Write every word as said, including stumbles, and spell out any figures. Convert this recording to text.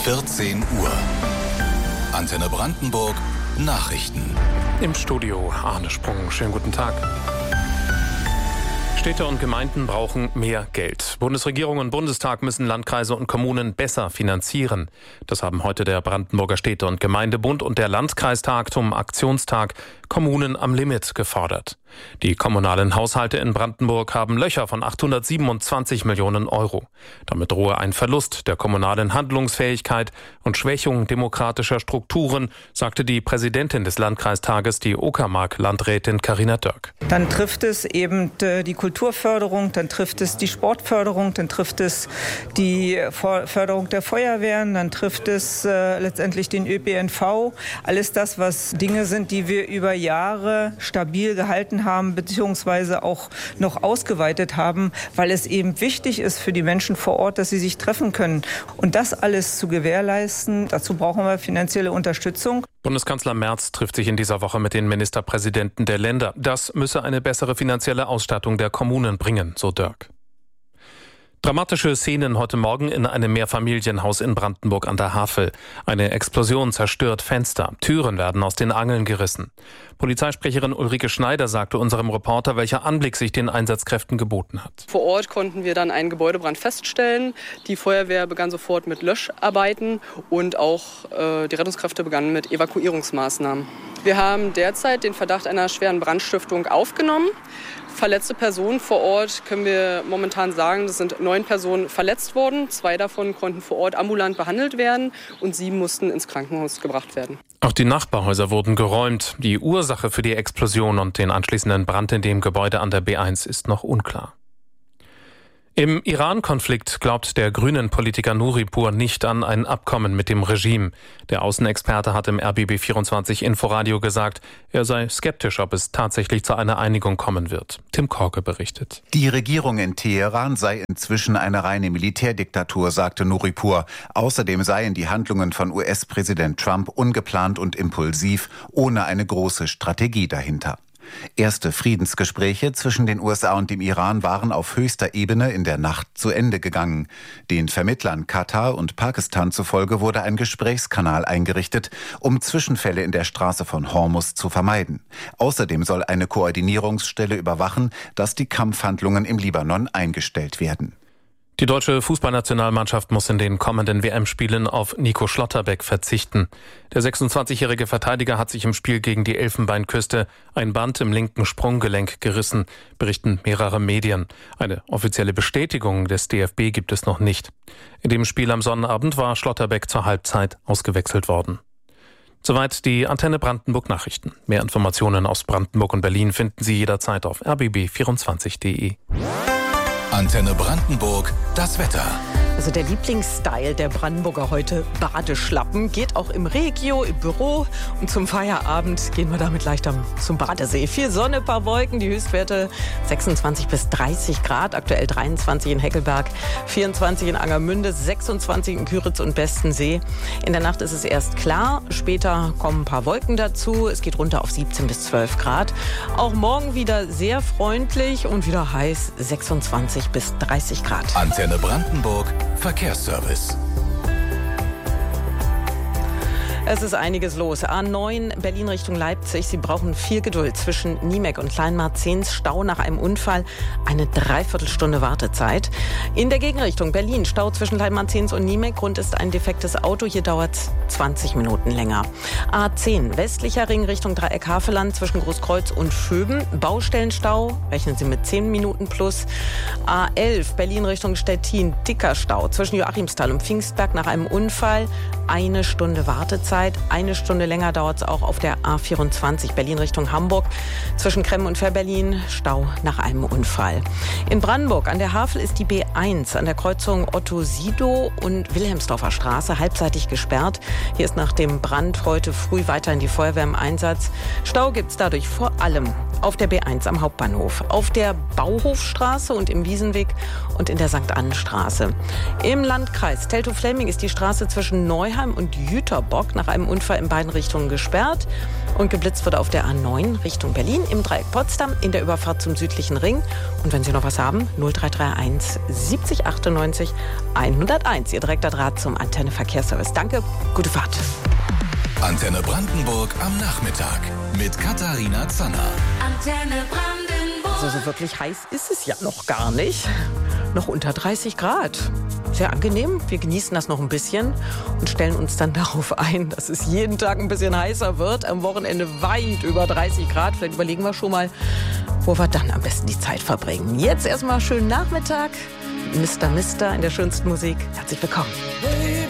vierzehn Uhr. Antenne Brandenburg Nachrichten. Im Studio Arne Sprung. Schönen guten Tag. Städte und Gemeinden brauchen mehr Geld. Bundesregierung und Bundestag müssen Landkreise und Kommunen besser finanzieren. Das haben heute der Brandenburger Städte- und Gemeindebund und der Landkreistag zum Aktionstag Kommunen am Limit gefordert. Die kommunalen Haushalte in Brandenburg haben Löcher von achthundertsiebenundzwanzig Millionen Euro. Damit drohe ein Verlust der kommunalen Handlungsfähigkeit und Schwächung demokratischer Strukturen, sagte die Präsidentin des Landkreistages, die Uckermark-Landrätin Carina Dörk. Dann trifft es eben die Kulturförderung, dann trifft es die Sportförderung, dann trifft es die Förderung der Feuerwehren, dann trifft es äh, letztendlich den Ö P N V. Alles das, was Dinge sind, die wir über Jahre stabil gehalten haben, beziehungsweise auch noch ausgeweitet haben, weil es eben wichtig ist für die Menschen vor Ort, dass sie sich treffen können. Und das alles zu gewährleisten, dazu brauchen wir finanzielle Unterstützung. Bundeskanzler Merz trifft sich in dieser Woche mit den Ministerpräsidenten der Länder. Das müsse eine bessere finanzielle Ausstattung der Kommunen bringen, so Dörk. Dramatische Szenen heute Morgen in einem Mehrfamilienhaus in Brandenburg an der Havel. Eine Explosion zerstört Fenster. Türen werden aus den Angeln gerissen. Polizeisprecherin Ulrike Schneider sagte unserem Reporter, welcher Anblick sich den Einsatzkräften geboten hat. Vor Ort konnten wir dann einen Gebäudebrand feststellen. Die Feuerwehr begann sofort mit Löscharbeiten und auch äh, die Rettungskräfte begannen mit Evakuierungsmaßnahmen. Wir haben derzeit den Verdacht einer schweren Brandstiftung aufgenommen. Verletzte Personen vor Ort können wir momentan sagen, das sind neun Personen verletzt worden. Zwei davon konnten vor Ort ambulant behandelt werden und sieben mussten ins Krankenhaus gebracht werden. Auch die Nachbarhäuser wurden geräumt. Die Ursache für die Explosion und den anschließenden Brand in dem Gebäude an der B eins ist noch unklar. Im Iran-Konflikt glaubt der Grünen-Politiker Nuripur nicht an ein Abkommen mit dem Regime. Der Außenexperte hat im R B B vierundzwanzig Inforadio gesagt, er sei skeptisch, ob es tatsächlich zu einer Einigung kommen wird. Tim Korke berichtet. Die Regierung in Teheran sei inzwischen eine reine Militärdiktatur, sagte Nuripur. Außerdem seien die Handlungen von U S-Präsident Trump ungeplant und impulsiv, ohne eine große Strategie dahinter. Erste Friedensgespräche zwischen den U S A und dem Iran waren auf höchster Ebene in der Nacht zu Ende gegangen. Den Vermittlern Katar und Pakistan zufolge wurde ein Gesprächskanal eingerichtet, um Zwischenfälle in der Straße von Hormuz zu vermeiden. Außerdem soll eine Koordinierungsstelle überwachen, dass die Kampfhandlungen im Libanon eingestellt werden. Die deutsche Fußballnationalmannschaft muss in den kommenden W M-Spielen auf Nico Schlotterbeck verzichten. Der sechsundzwanzigjährige Verteidiger hat sich im Spiel gegen die Elfenbeinküste ein Band im linken Sprunggelenk gerissen, berichten mehrere Medien. Eine offizielle Bestätigung des D F B gibt es noch nicht. In dem Spiel am Sonnabend war Schlotterbeck zur Halbzeit ausgewechselt worden. Soweit die Antenne Brandenburg Nachrichten. Mehr Informationen aus Brandenburg und Berlin finden Sie jederzeit auf r b b vierundzwanzig punkt d e. Antenne Brandenburg, das Wetter. Also der Lieblingsstyle der Brandenburger heute, Badeschlappen, geht auch im Regio, im Büro. Und zum Feierabend gehen wir damit leichter zum Badesee. Viel Sonne, ein paar Wolken, die Höchstwerte sechsundzwanzig bis dreißig Grad. Aktuell dreiundzwanzig in Heckelberg, vierundzwanzig in Angermünde, sechsundzwanzig in Küritz und Bestensee. In der Nacht ist es erst klar, später kommen ein paar Wolken dazu. Es geht runter auf siebzehn bis zwölf Grad. Auch morgen wieder sehr freundlich und wieder heiß, sechsundzwanzig bis dreißig Grad. Antenne Brandenburg Verkehrsservice. Es ist einiges los. A neun Berlin Richtung Leipzig. Sie brauchen viel Geduld zwischen Niemek und Kleinmarzens. Stau nach einem Unfall. Eine Dreiviertelstunde Wartezeit. In der Gegenrichtung Berlin. Stau zwischen Kleinmarzens und Niemek. Grund ist ein defektes Auto. Hier dauert es zwanzig Minuten länger. A zehn westlicher Ring Richtung Dreieck Havelland zwischen Großkreuz und Föben. Baustellenstau. Rechnen Sie mit zehn Minuten plus. A elf Berlin Richtung Stettin. Dicker Stau zwischen Joachimsthal und Pfingstberg nach einem Unfall. Eine Stunde Wartezeit. Eine Stunde länger dauert es auch auf der A vierundzwanzig Berlin Richtung Hamburg. Zwischen Kremmen und Fährberlin Stau nach einem Unfall. In Brandenburg an der Havel ist die B eins an der Kreuzung Otto-Sidow und Wilhelmsdorfer Straße halbseitig gesperrt. Hier ist nach dem Brand heute früh weiterhin die Feuerwehr im Einsatz. Stau gibt es dadurch vor allem auf der B eins am Hauptbahnhof, auf der Bauhofstraße und im Wiesenweg und in der Sankt Annenstraße. Im Landkreis Teltow-Fläming ist die Straße zwischen Neuheim und Jüterbock nach einem Unfall in beiden Richtungen gesperrt. Und geblitzt wird auf der A neun Richtung Berlin, im Dreieck Potsdam, in der Überfahrt zum südlichen Ring. Und wenn Sie noch was haben, null drei drei eins siebzig achtundneunzig hunderteins, Ihr direkter Draht zum Antenne Verkehrsservice. Danke, gute Fahrt. Antenne Brandenburg am Nachmittag mit Katharina Zanner. Antenne Brandenburg. Also so wirklich heiß ist es ja noch gar nicht. Noch unter dreißig Grad. Sehr angenehm. Wir genießen das noch ein bisschen und stellen uns dann darauf ein, dass es jeden Tag ein bisschen heißer wird. Am Wochenende weit über dreißig Grad. Vielleicht überlegen wir schon mal, wo wir dann am besten die Zeit verbringen. Jetzt erstmal schönen Nachmittag. Mister Mister in der schönsten Musik. Herzlich willkommen.